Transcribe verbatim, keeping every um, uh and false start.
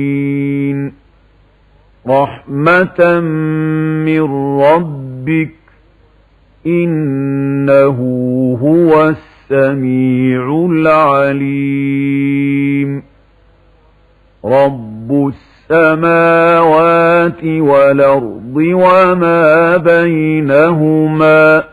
رحمة من ربك إنه هو السميع العليم رب السماوات والأرض وما بينهما